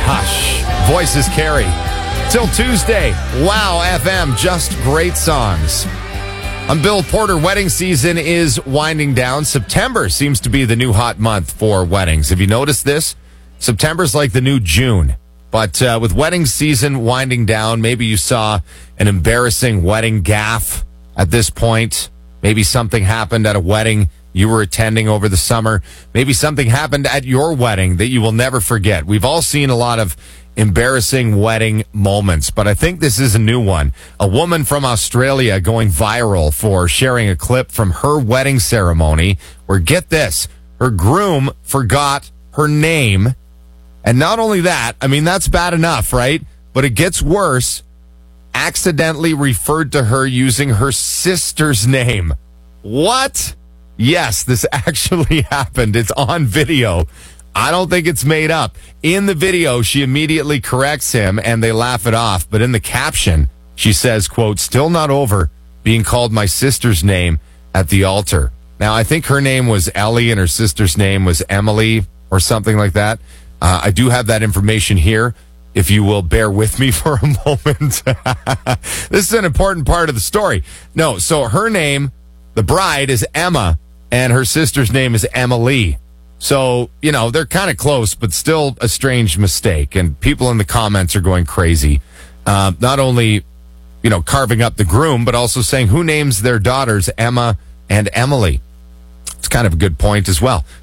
hush. Voices carry. Till Tuesday. Wow, FM, just great songs. I'm Bill Porter. Wedding season is winding down. September seems to be the new hot month for weddings. Have you noticed this? September's like the new June. But with wedding season winding down, maybe you saw an embarrassing wedding gaffe at this point. Maybe something happened at a wedding you were attending over the summer. Maybe something happened at your wedding that you will never forget. We've all seen a lot of embarrassing wedding moments, but I think this is a new one. A woman from Australia going viral for sharing a clip from her wedding ceremony where, get this, her groom forgot her name. And not only that, I mean, that's bad enough, right? But it gets worse. Accidentally referred to her using her sister's name. What? Yes, this actually happened. It's on video. I don't think it's made up. In the video, she immediately corrects him and they laugh it off. But in the caption, she says, quote, "Still not over being called my sister's name at the altar." Now, I think her name was Ellie and her sister's name was Emily or something like that. I do have that information here, if you will bear with me for a moment. This is an important part of the story. No, so her name, the bride, is Emma, and her sister's name is Emily. So, you know, they're kind of close, but still a strange mistake. And people in the comments are going crazy. Not only, you know, carving up the groom, but also saying who names their daughters Emma and Emily. It's kind of a good point as well.